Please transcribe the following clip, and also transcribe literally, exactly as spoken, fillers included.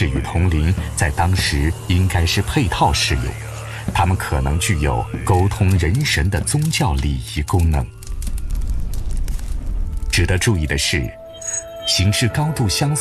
式与铜铃在当时应该是配套使用，它们可能具有沟通人神的宗教礼仪功能。值得注意的是，形式高度相似